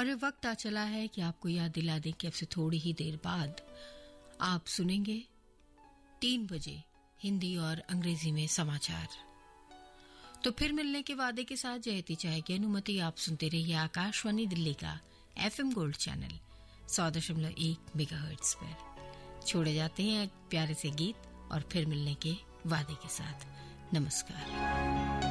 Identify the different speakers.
Speaker 1: और ये वक्त आ चला है कि आपको याद दिला दें कि अब से थोड़ी ही देर बाद आप सुनेंगे 3 बजे हिंदी और अंग्रेजी में समाचार। तो फिर मिलने के वादे के साथ जयती चाहे की अनुमति। आप सुनते रहिए आकाशवाणी दिल्ली का FM गोल्ड चैनल 100.1 मेगाहर्ट्ज पर। छोड़े जाते हैं एक प्यारे से गीत और फिर मिलने के वादे के साथ। नमस्कार।